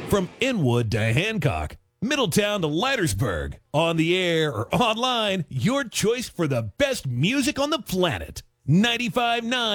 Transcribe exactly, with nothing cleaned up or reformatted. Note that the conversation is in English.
From Inwood to Hancock, Middletown to Leitersburg, on the air or online, your choice for the best music on the planet. ninety-five point nine